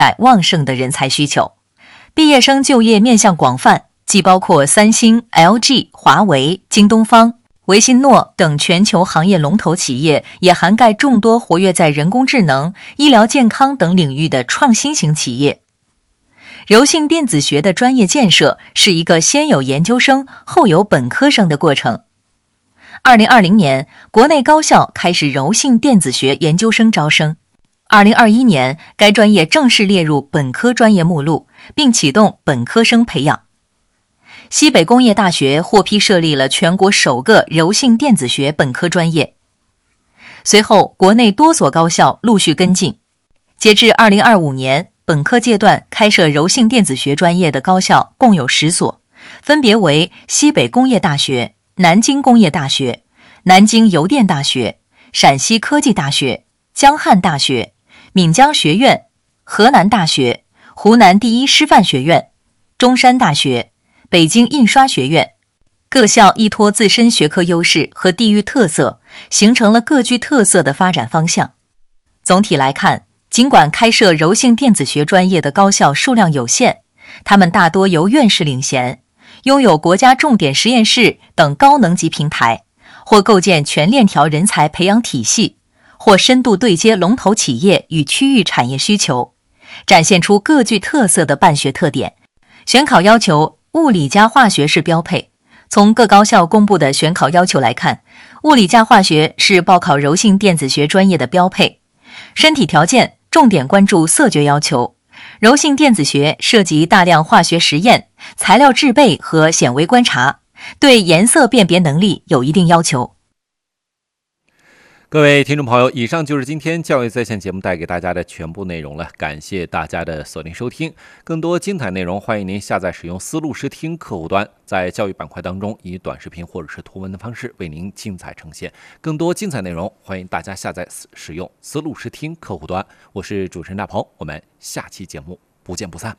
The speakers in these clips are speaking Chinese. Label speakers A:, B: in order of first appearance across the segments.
A: 旺盛的人才需求。毕业生就业面向广泛，既包括三星、LG、华为、京东方、维信诺等全球行业龙头企业，也涵盖众多活跃在人工智能、医疗健康等领域的创新型企业。柔性电子学的专业建设是一个先有研究生后有本科生的过程。2020年，国内高校开始柔性电子学研究生招生。2021年，该专业正式列入本科专业目录，并启动本科生培养。西北工业大学获批设立了全国首个柔性电子学本科专业。随后，国内多所高校陆续跟进。截至2025年，本科阶段开设柔性电子学专业的高校共有10所，分别为西北工业大学、南京工业大学、南京邮电大学、陕西科技大学、江汉大学、闽江学院、河南大学、湖南第一师范学院、中山大学、北京印刷学院。各校依托自身学科优势和地域特色，形成了各具特色的发展方向。总体来看，尽管开设柔性电子学专业的高校数量有限，他们大多由院士领衔，拥有国家重点实验室等高能级平台，或构建全链条人才培养体系，或深度对接龙头企业与区域产业需求，展现出各具特色的办学特点。选考要求物理加化学是标配。从各高校公布的选考要求来看，物理加化学是报考柔性电子学专业的标配。身体条件重点关注色觉要求，柔性电子学涉及大量化学实验、材料制备和显微观察，对颜色辨别能力有一定要求。
B: 各位听众朋友，以上就是今天教育在线节目带给大家的全部内容了，感谢大家的锁定收听。更多精彩内容，欢迎您下载使用思路视听客户端，在教育板块当中以短视频或者是图文的方式为您精彩呈现。更多精彩内容，欢迎大家下载使用思路视听客户端。我是主持人大鹏，我们下期节目不见不散。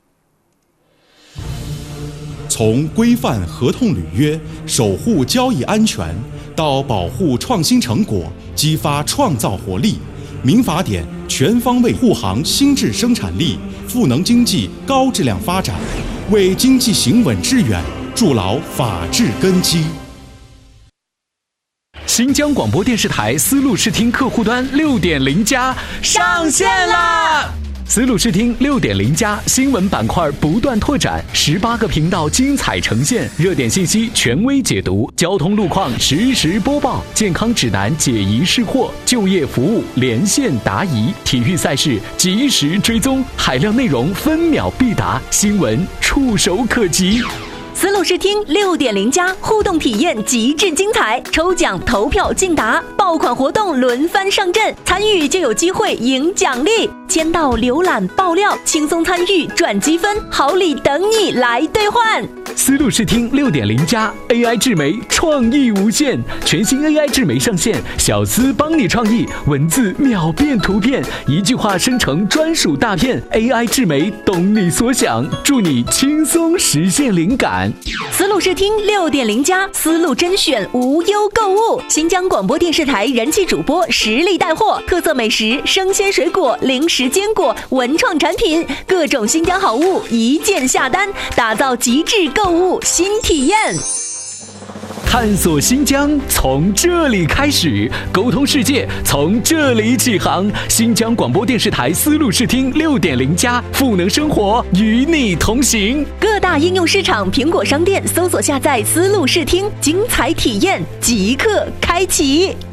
C: 从规范合同履约、守护交易安全，到保护创新成果、激发创造活力，民法典全方位护航新质生产力，赋能经济高质量发展，为经济行稳致远筑牢法治根基。
D: 新疆广播电视台思路视听客户端6.0+上线啦！思路视听6.0+新闻板块不断拓展，18个频道精彩呈现，热点信息权威解读，交通路况实时播报，健康指南解疑释惑，就业服务连线答疑，体育赛事及时追踪，海量内容分秒必达，新闻触手可及。
E: 思路视听6.0+互动体验极致精彩，抽奖投票竞答，爆款活动轮番上阵，参与就有机会赢奖励，签到浏览爆料，轻松参与赚积分，好礼等你来兑换。
D: 思路视听6.0+ AI 智媒创意无限，全新 AI 智媒上线，小思帮你创意，文字秒变图片，一句话生成专属大片， AI 智媒懂你所想，助你轻松实现灵感。
E: 思路视听6.0+思路甄选无忧购物，新疆广播电视台人气主播实力带货，特色美食、生鲜水果、零食坚果、文创产品，各种新疆好物一键下单，打造极致购物新体验。
D: 探索新疆从这里开始，沟通世界从这里起航。新疆广播电视台思路视听6.0+赋能生活，与你同行。
E: 各大应用市场、苹果商店搜索下载思路视听，精彩体验即刻开启。